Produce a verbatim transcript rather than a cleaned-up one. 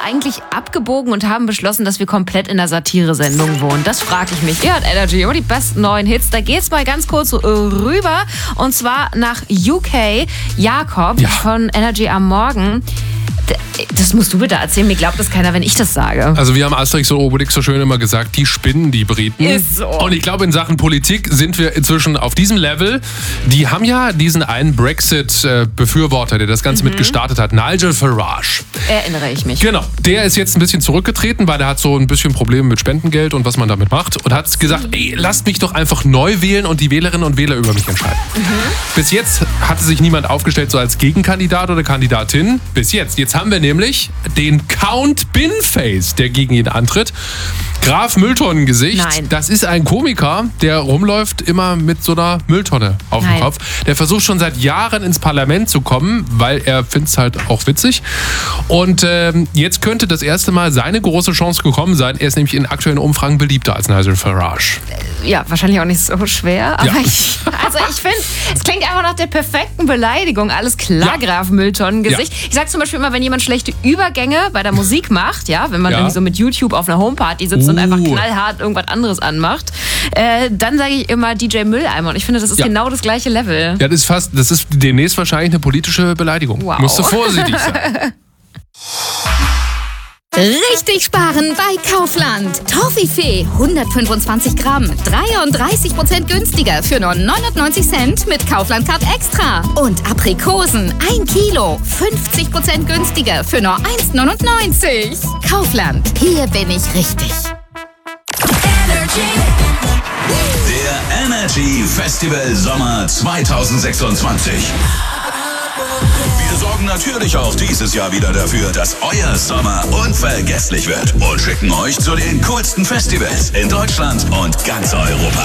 eigentlich abgebogen und haben beschlossen, dass wir komplett in der Satire-Sendung wohnen? Das frage ich mich. Ihr hört Energy, immer die besten neuen Hits. Da geht's mal ganz kurz so rüber. Und zwar nach U K. Jakob ja. von Energy am Morgen. Das musst du bitte erzählen, mir glaubt das keiner, wenn ich das sage. Also wir haben Asterix und Obelix so schön immer gesagt, die spinnen, die Briten. Ist so. Und ich glaube, in Sachen Politik sind wir inzwischen auf diesem Level. Die haben ja diesen einen Brexit-Befürworter, der das Ganze mhm. mit gestartet hat, Nigel Farage. Erinnere ich mich. Genau, der ist jetzt ein bisschen zurückgetreten, weil der hat so ein bisschen Probleme mit Spendengeld und was man damit macht. Und hat gesagt, ey, lasst mich doch einfach neu wählen und die Wählerinnen und Wähler über mich entscheiden. Mhm. Bis jetzt hatte sich niemand aufgestellt so als Gegenkandidat oder Kandidatin. Bis jetzt. Jetzt haben wir nämlich den Count Binface, der gegen ihn antritt. Graf Mülltonnengesicht. Nein. Das ist ein Komiker, der rumläuft immer mit so einer Mülltonne auf Nein. dem Kopf. Der versucht schon seit Jahren ins Parlament zu kommen, weil er findet es halt auch witzig. Und ähm, jetzt könnte das erste Mal seine große Chance gekommen sein. Er ist nämlich in aktuellen Umfragen beliebter als Nigel Farage. Ja, wahrscheinlich auch nicht so schwer. Aber ja. ich, also ich finde, es klingt einfach nach der perfekten Beleidigung. Alles klar, ja. Graf Mülltonnengesicht. Ja. Ich sag zum Beispiel immer, wenn jemand schlechte Übergänge bei der Musik macht, ja, wenn man ja. irgendwie so mit YouTube auf einer Homeparty sitzt uh. und einfach knallhart irgendwas anderes anmacht, äh, dann sage ich immer D J Mülleimer. Und ich finde, das ist ja. genau das gleiche Level. Ja, das ist fast, das ist demnächst wahrscheinlich eine politische Beleidigung. Wow. Musst du vorsichtig sein. Richtig sparen bei Kaufland. Toffifee hundertfünfundzwanzig Gramm, dreiunddreißig Prozent günstiger für nur neunundneunzig Cent mit Kaufland Card Extra. Und Aprikosen ein Kilo, fünfzig Prozent günstiger für nur eins neunundneunzig. Kaufland, hier bin ich richtig. Der Energy Festival Sommer zweitausendsechsundzwanzig. Wir sorgen natürlich auch dieses Jahr wieder dafür, dass euer Sommer unvergesslich wird und schicken euch zu den coolsten Festivals in Deutschland und ganz Europa.